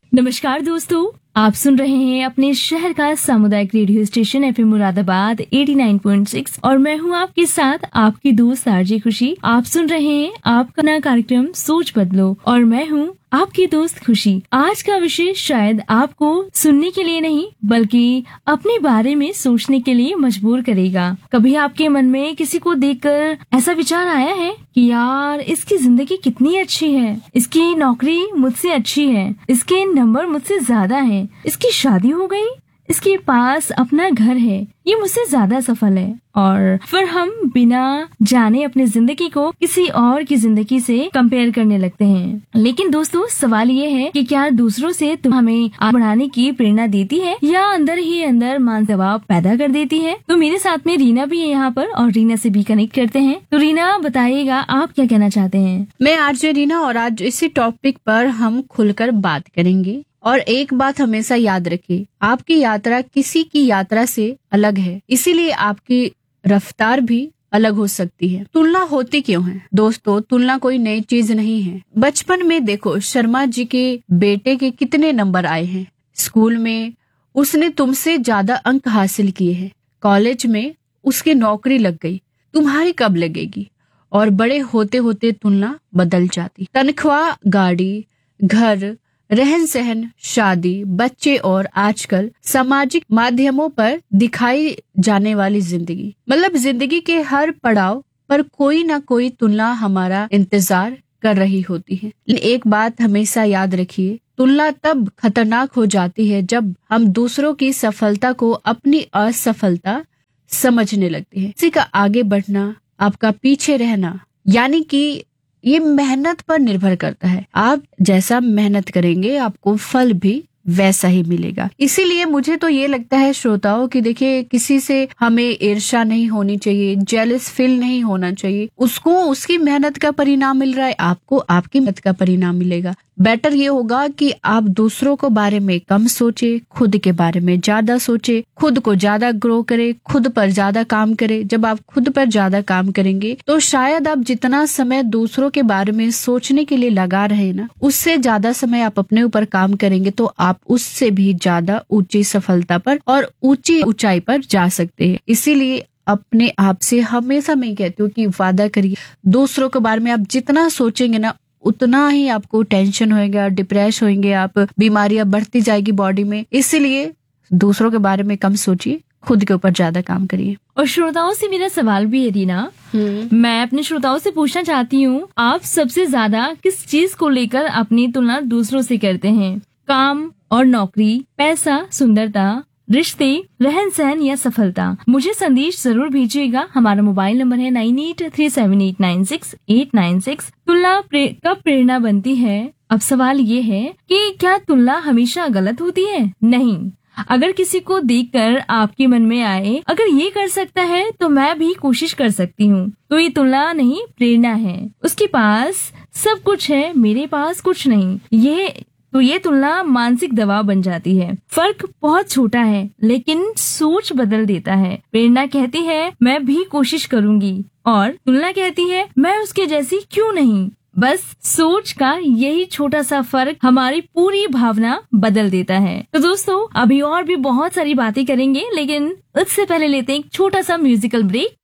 नमस्कार दोस्तों, आप सुन रहे हैं अपने शहर का सामुदायिक रेडियो स्टेशन एफएम मुरादाबाद 89.6 और मैं हूं आपके साथ आपकी दोस्त आरजे खुशी। आप सुन रहे हैं आपका नया कार्यक्रम सोच बदलो और मैं हूं आपकी दोस्त खुशी। आज का विषय शायद आपको सुनने के लिए नहीं बल्कि अपने बारे में सोचने के लिए मजबूर करेगा। कभी आपके मन में किसी को देखकर ऐसा विचार आया है कि यार इसकी जिंदगी कितनी अच्छी है, इसकी नौकरी मुझसे अच्छी है, इसके नंबर मुझसे ज्यादा हैं, इसकी शादी हो गई, इसके पास अपना घर है, ये मुझसे ज्यादा सफल है। और फिर हम बिना जाने अपनी जिंदगी को किसी और की जिंदगी से कंपेयर करने लगते हैं। लेकिन दोस्तों, सवाल ये है कि क्या दूसरों से तुम हमें आगे बढ़ाने की प्रेरणा देती है या अंदर ही अंदर मान दबाव पैदा कर देती है? तो मेरे साथ में रीना भी है यहाँ पर और रीना से भी कनेक्ट करते हैं। तो रीना, बताइएगा आप क्या कहना चाहते हैं? मैं आरजे रीना और आज इसी टॉपिक पर हम खुलकर बात करेंगे। और एक बात हमेशा याद रखिए, आपकी यात्रा किसी की यात्रा से अलग है, इसीलिए आपकी रफ्तार भी अलग हो सकती है। तुलना होती क्यों है? दोस्तों, तुलना कोई नई चीज नहीं है। बचपन में देखो, शर्मा जी के बेटे के कितने नंबर आए हैं, स्कूल में उसने तुमसे ज्यादा अंक हासिल किए हैं, कॉलेज में उसकी नौकरी लग गई, तुम्हारी कब लगेगी? और बड़े होते होते तुलना बदल जाती। तनख्वाह, गाड़ी, घर, रहन सहन, शादी, बच्चे और आजकल सामाजिक माध्यमों पर दिखाई जाने वाली जिंदगी, मतलब जिंदगी के हर पड़ाव पर कोई ना कोई तुलना हमारा इंतजार कर रही होती है। एक बात हमेशा याद रखिए, तुलना तब खतरनाक हो जाती है जब हम दूसरों की सफलता को अपनी असफलता समझने लगते हैं। किसी का आगे बढ़ना, आपका पीछे रहना, यानी कि ये मेहनत पर निर्भर करता है। आप जैसा मेहनत करेंगे आपको फल भी वैसा ही मिलेगा। इसीलिए मुझे तो ये लगता है श्रोताओं कि देखिए, किसी से हमें ईर्ष्या नहीं होनी चाहिए, जेलस फील नहीं होना चाहिए। उसको उसकी मेहनत का परिणाम मिल रहा है, आपको आपकी मेहनत का परिणाम मिलेगा। बेटर ये होगा कि आप दूसरों को बारे में कम सोचे, खुद के बारे में ज्यादा सोचे, खुद को ज्यादा ग्रो करे, खुद पर ज्यादा काम करे। जब आप खुद पर ज्यादा काम करेंगे तो शायद आप जितना समय दूसरों के बारे में सोचने के लिए लगा रहे ना, उससे ज्यादा समय आप अपने ऊपर काम करेंगे तो आप उससे भी ज्यादा ऊंची सफलता पर और ऊंची ऊंचाई पर जा सकते हैं। इसीलिए अपने आप से हमेशा मैं कहती हूँ कि वादा करिए, दूसरों के बारे में आप जितना सोचेंगे ना उतना ही आपको टेंशन होएगा, डिप्रेस होंगे आप, बीमारियां बढ़ती जाएगी बॉडी में। इसीलिए दूसरों के बारे में कम सोचिए, खुद के ऊपर ज्यादा काम करिए। और श्रोताओं से मेरा सवाल भी है रीना, मैं अपने श्रोताओं से पूछना चाहती हूँ, आप सबसे ज्यादा किस चीज को लेकर अपनी तुलना दूसरों से करते हैं? काम और नौकरी, पैसा, सुंदरता, रिश्ते, रहन सहन या सफलता? मुझे संदेश जरूर भेजिएगा। हमारा मोबाइल नंबर है 9837896896। तुलना कब प्रेरणा बनती है? अब सवाल ये है कि क्या तुलना हमेशा गलत होती है? नहीं। अगर किसी को देखकर आपके मन में आए, अगर ये कर सकता है तो मैं भी कोशिश कर सकती हूँ, तो ये तुलना नहीं, प्रेरणा है। उसके पास सब कुछ है, मेरे पास कुछ नहीं, ये तुलना मानसिक दबाव बन जाती है। फर्क बहुत छोटा है लेकिन सोच बदल देता है। प्रेरणा कहती है मैं भी कोशिश करूंगी और तुलना कहती है मैं उसके जैसी क्यों नहीं। बस सोच का यही छोटा सा फर्क हमारी पूरी भावना बदल देता है। तो दोस्तों, अभी और भी बहुत सारी बातें करेंगे, लेकिन उससे पहले लेते हैं एक छोटा सा म्यूजिकल ब्रेक।